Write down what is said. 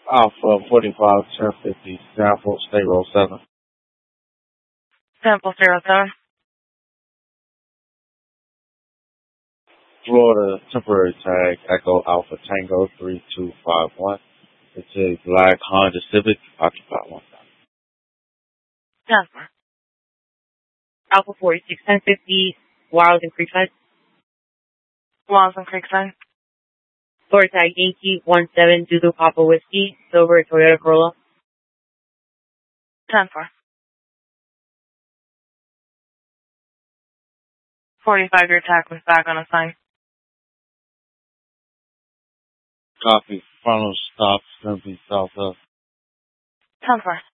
Alpha 45 1050 Stanford State Road 7. Sample 07. Florida temporary tag Echo Alpha Tango 3251. It's a black Honda Civic occupied 1. Transfer. Alpha 46 1050 Wild and Creekside. Wild and Creekside. Florida tag Yankee 17 Zulu Papa Whiskey, silver Toyota Corolla. Transfer. 45-year tag was back on a sign. Copy. Final stop is going to be south of. Transfer.